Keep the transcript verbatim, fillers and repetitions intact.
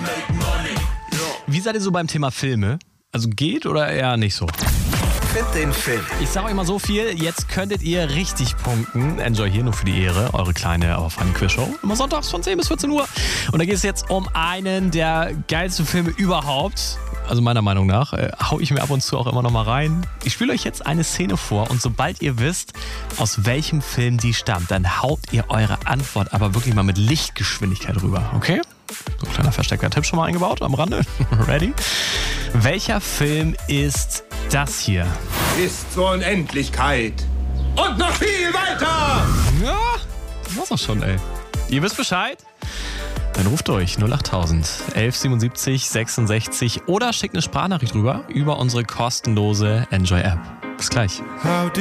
Wie seid ihr so beim Thema Filme? Also geht oder eher nicht so? Find den Film. Ich sage euch mal so viel, jetzt könntet ihr richtig punkten. Enjoy hier nur für die Ehre, eure kleine, aber feine Quizshow. Immer sonntags von zehn bis vierzehn Uhr. Und da geht es jetzt um einen der geilsten Filme überhaupt. Also meiner Meinung nach. Äh, hau ich mir ab und zu auch immer noch mal rein. Ich spiele euch jetzt eine Szene vor und sobald ihr wisst, aus welchem Film die stammt, dann haut ihr eure Antwort aber wirklich mal mit Lichtgeschwindigkeit rüber. Okay? So ein kleiner versteckter Tipp schon mal eingebaut am Rande. Ready? Welcher Film ist das hier? Bis zur Unendlichkeit. Und noch viel weiter! Ja, das war's auch schon, ey. Ihr wisst Bescheid? Dann ruft durch null achttausend elf siebenundsiebzig sechsundsechzig oder schickt eine Sprachnachricht rüber über unsere kostenlose Enjoy-App. Bis gleich.